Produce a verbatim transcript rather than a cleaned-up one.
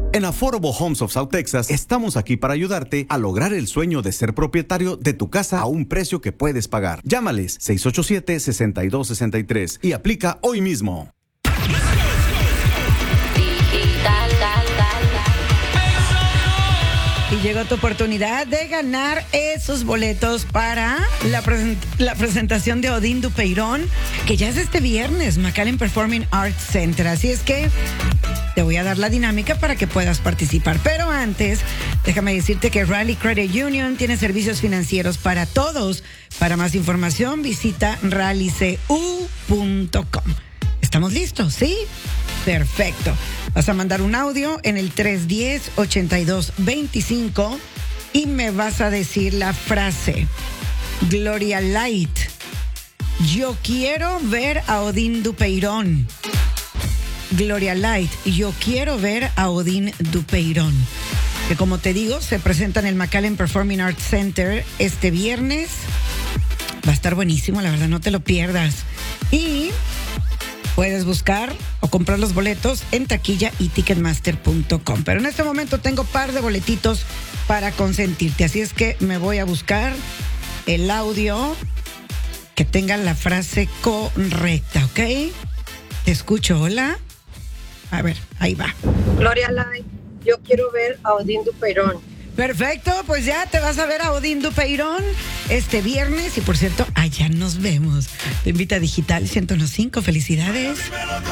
En Affordable Homes of South Texas estamos aquí para ayudarte a lograr el sueño de ser propietario de tu casa a un precio que puedes pagar. Llámales seis ocho siete, seis dos seis tres y aplica hoy mismo. Y llegó tu oportunidad de ganar esos boletos para la, present- la presentación de Odín Dupeirón, que ya es este viernes, McAllen Performing Arts Center. Así es que te voy a dar la dinámica para que puedas participar. Pero antes, déjame decirte que Rally Credit Union tiene servicios financieros para todos. Para más información, visita rally c u punto com. ¿Estamos listos? ¿Sí? Perfecto. Vas a mandar un audio en el tres uno cero, ocho dos dos cinco y me vas a decir la frase: Gloria Light, yo quiero ver a Odín Dupeirón. Gloria Light, yo quiero ver a Odín Dupeirón. Que como te digo, se presenta en el McAllen Performing Arts Center este viernes. Va a estar buenísimo, la verdad, no te lo pierdas. Y puedes buscar o comprar los boletos en taquilla y ticketmaster punto com. Pero en este momento tengo par de boletitos para consentirte. Así es que me voy a buscar el audio que tenga la frase correcta, ¿ok? Te escucho, hola. A ver, ahí va. Gloria Light, yo quiero ver a Odín Dupeirón. Perfecto, pues ya te vas a ver a Odín Dupeirón este viernes. Y por cierto, allá nos vemos. Te invita a Digital ciento uno punto cinco. Felicidades.